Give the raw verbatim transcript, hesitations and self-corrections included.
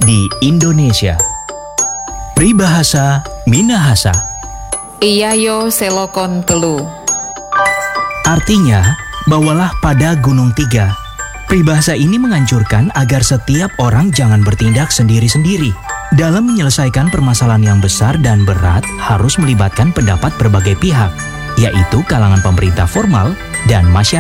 di Indonesia. Pribahasa Minahasa. Iyayo selokon telu. Artinya, bawalah pada Gunung Tiga. Peribahasa ini menganjurkan agar setiap orang jangan bertindak sendiri-sendiri. Dalam menyelesaikan permasalahan yang besar dan berat harus melibatkan pendapat berbagai pihak, yaitu kalangan pemerintah formal dan masyarakat.